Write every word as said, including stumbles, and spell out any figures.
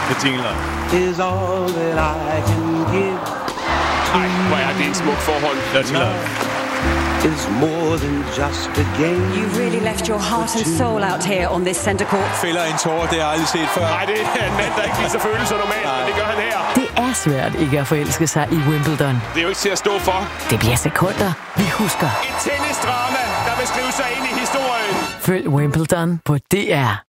med jingler. Is all that I can give. Ej, hvor er det en smuk forhold. Dirty Love. Is more than just a game. You really left your heart and soul out here on this center court. Fælder en tårer, det har jeg aldrig set før. Nej, det er en mand, der ikke viser følelser normalt, men det gør han her. Det er svært ikke at forelske sig i Wimbledon. Det er jo ikke til at stå for. Det bliver sekunder, vi husker. Et tennisdrama, der vil skrive sig ind i historien. Følg Wimbledon på D R.